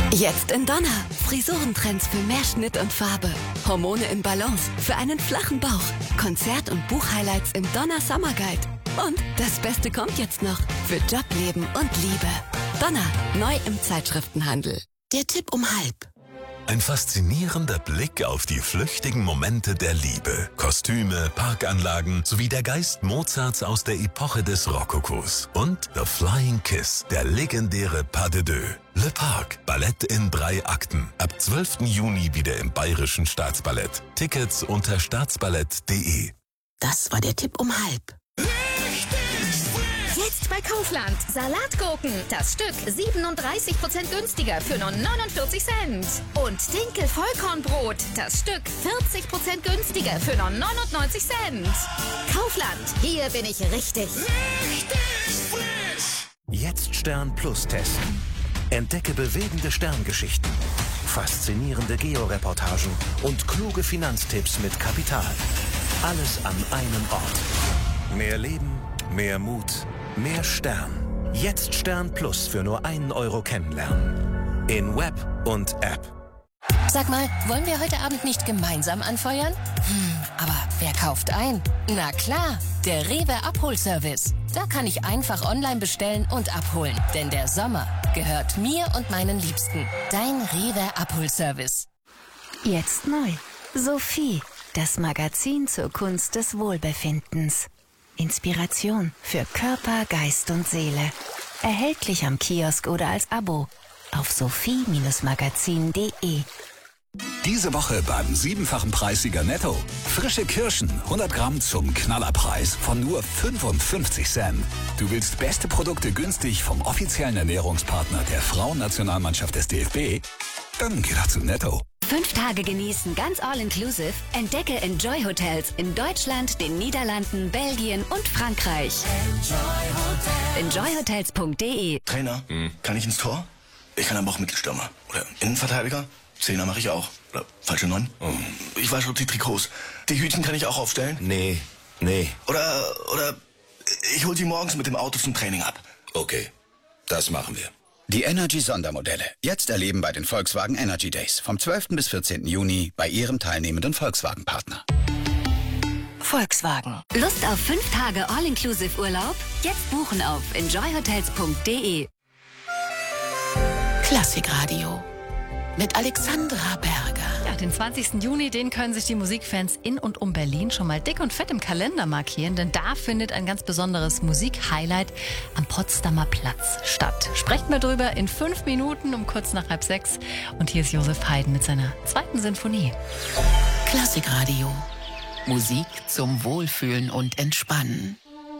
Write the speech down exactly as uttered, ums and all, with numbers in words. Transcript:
Jetzt in Donner. Frisurentrends für mehr Schnitt und Farbe. Hormone in Balance für einen flachen Bauch. Konzert- und Buchhighlights im Donner Summer Guide. Und das Beste kommt jetzt noch. Für Job, Leben und Liebe. Donner. Neu im Zeitschriftenhandel. Der Tipp um halb. Ein faszinierender Blick auf die flüchtigen Momente der Liebe. Kostüme, Parkanlagen sowie der Geist Mozarts aus der Epoche des Rokokos. Und The Flying Kiss, der legendäre Pas de Deux. Le Parc, Ballett in drei Akten. Ab zwölften Juni wieder im Bayerischen Staatsballett. Tickets unter staatsballett punkt de. Das war der Tipp um halb. Jetzt bei Kaufland. Salatgurken. Das Stück siebenunddreißig Prozent günstiger für nur neunundvierzig Cent. Und Dinkel Vollkornbrot. Das Stück vierzig Prozent günstiger für nur neunundneunzig Cent. Kaufland. Hier bin ich richtig. Richtig frisch. Jetzt Stern Plus testen. Entdecke bewegende Sterngeschichten, faszinierende Georeportagen und kluge Finanztipps mit Kapital. Alles an einem Ort. Mehr Leben, mehr Mut, mehr Stern. Jetzt Stern Plus für nur einen Euro kennenlernen. In Web und App. Sag mal, wollen wir heute Abend nicht gemeinsam anfeuern? Hm, aber wer kauft ein? Na klar, der Rewe Abholservice. Da kann ich einfach online bestellen und abholen. Denn der Sommer gehört mir und meinen Liebsten. Dein Rewe Abholservice. Jetzt neu. Sophie, das Magazin zur Kunst des Wohlbefindens. Inspiration für Körper, Geist und Seele. Erhältlich am Kiosk oder als Abo auf sophie Magazin punkt de. Diese Woche beim siebenfachen Preissieger Netto. Frische Kirschen, hundert Gramm zum Knallerpreis von nur fünfundfünfzig Cent. Du willst beste Produkte günstig vom offiziellen Ernährungspartner der Frauennationalmannschaft des D F B? Dann geh doch zu Netto. Fünf Tage genießen, ganz all-inclusive. Entdecke Enjoy Hotels in Deutschland, den Niederlanden, Belgien und Frankreich. enjoy hotels punkt de. Trainer, hm. kann ich ins Tor? Ich kann aber auch Mittelstürmer. Oder Innenverteidiger? Zehner mache ich auch. Oder falsche Neun? Oh. Ich wasche die Trikots. Die Hütchen kann ich auch aufstellen? Nee, nee. Oder, oder ich hol sie morgens mit dem Auto zum Training ab. Okay, das machen wir. Die Energy-Sondermodelle. Jetzt erleben bei den Volkswagen Energy Days. Vom zwölften bis vierzehnten Juni bei Ihrem teilnehmenden Volkswagen-Partner. Volkswagen. Lust auf fünf Tage all-inclusive Urlaub? Jetzt buchen auf enjoy hotels punkt de. Klassikradio mit Alexandra Berger. Ja, den zwanzigsten Juni, den können sich die Musikfans in und um Berlin schon mal dick und fett im Kalender markieren, denn da findet ein ganz besonderes Musikhighlight am Potsdamer Platz statt. Sprechen wir drüber in fünf Minuten um kurz nach halb sechs. Und hier ist Josef Haydn mit seiner zweiten Sinfonie. Klassikradio. Musik zum Wohlfühlen und Entspannen.